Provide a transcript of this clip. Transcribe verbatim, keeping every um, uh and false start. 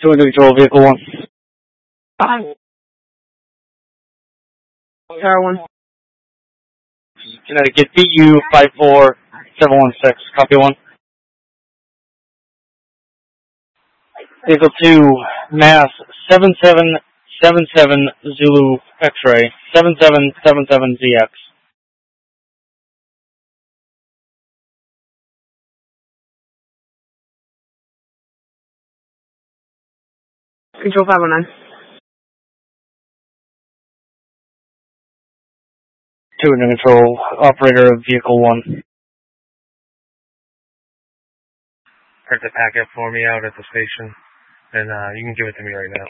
Two under control, vehicle one. Hi. Tower one. Connecticut B U five four seven one six. Copy one. Vehicle two, Mass seven seven seven seven Zulu X-ray seven seven seven seven Z X. Control five one nine. Two under control, operator of vehicle one. Print the packet for me out at the station, and uh, you can give it to me right now.